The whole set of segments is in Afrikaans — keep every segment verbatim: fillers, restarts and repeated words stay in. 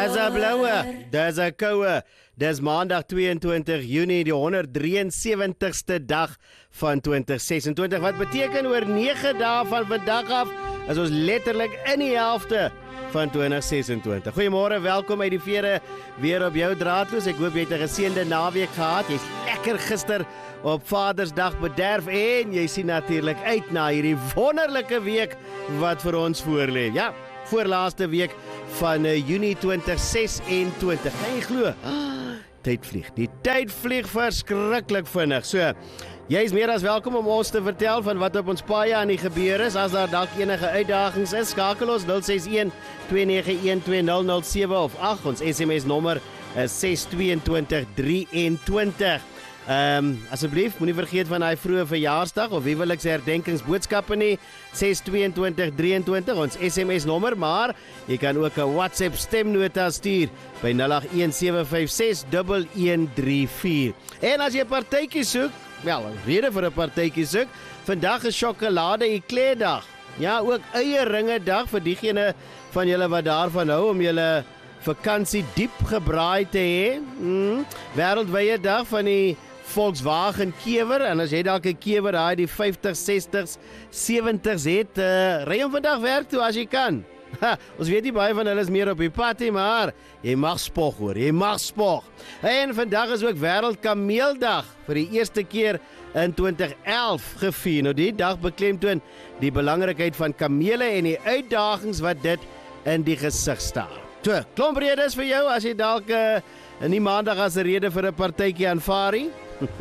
Dis 'n bloue, dis 'n koue. Dis Maandag tweeëntwintig Junie, die honderd drie en sewentigste dag van twintig ses en twintig. Wat beteken oor nege dae van vandag af is ons letterlik in die helfte van twintig ses en twintig. Goeiemôre, welkom uit die vere weer op jou draadloos. Ek hoop jy het 'n geseënde naweek gehad. Jy's lekker gister op Vadersdag bederf en jy sien natuurlik uit na hierdie wonderlike week wat vir ons voorlê. Ja, voorlaaste week van Junie twintig ses en twintig. Kan jy glo? Ah, tyd vlieg. Die tyd vlieg verskriklik vinnig. So, jy is meer as welkom om ons te vertel van wat op ons paaie aan die gebeur is. As daar dalk enige uitdagings is, skakel ons nul ses een twee nege een twee nul nul sewe of ag. Ons S M S nommer is ses twee twee drie een twee. Ehm um, asseblief moenie vergeet van daai vroeë verjaarsdag of huweliks herdenkingsboodskappe nie. ses twee twee drie een twee ons S M S nommer, maar jy kan ook 'n WhatsApp stemnota stuur by nul agt een sewe vyf ses een een drie vier. En as jy 'n partytjie soek, wel, 'n rede vir 'n partytjie soek, vandag is sjokolade eclair dag. Ja, ook eieringe dag vir diegene van julle wat daarvan hou om julle vakansie diep gebraai te hê. Mm, Wêreldwye dag van die Volkswagen kewer, en as jy dalk 'n kewer daai die vyftig, sestig, sewentig het, uh, ry hom vandag werk toe as jy kan. Ha, ons weet nie baie van hulle is meer op die pad nie, maar jy mag spog hoor, jy mag spog. En vandag is ook Wêreldkameeldag, vir die eerste keer in twintig elf gevier. Nou die dag beklemtoon die belangrikheid van kamele en die uitdagings wat dit in die gesig staar. So, klomp redes vir jou as jy dalk uh, nie maandag as 'n rede vir 'n partytjie aanvaar nie.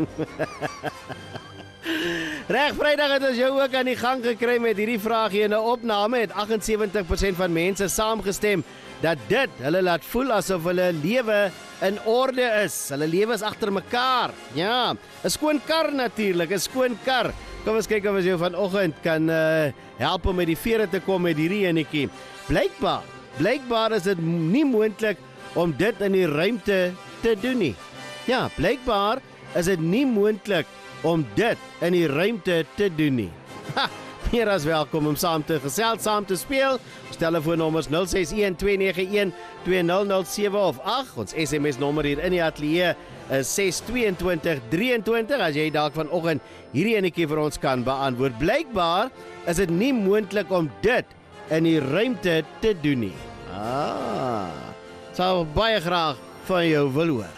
Reg, Vrydag het ons jou ook aan die gang gekry met hierdie vraagie en 'n opname. Het agt en sewentig persent van mense saamgestem dat dit hulle laat voel asof hulle lewe in orde is. Hulle lewe is agter mekaar. Ja, 'n skoon kar natuurlik, 'n skoon kar. Kom ons kyk of ons jou vanoggend kan uh, help om met die vere te kom met hierdie enetjie. Blykbaar, blykbaar is dit nie moontlik om dit in die ruimte te doen nie. Ja, blykbaar is dit nie moontlik om dit in die ruimte te doen nie. Ha, meer as welkom om saam te gesels, saam te speel. Ons telefoonnommers nul ses een twee nege een twee nul nul sewe of ag. Ons S M S nommer hier in die ateljee is ses twee twee drie een twee as jy dalk vanoggend hierdie enetjie vir ons kan beantwoord. Blykbaar is dit nie moontlik om dit in die ruimte te doen nie. Ah, sou baie graag van jou wil hoor.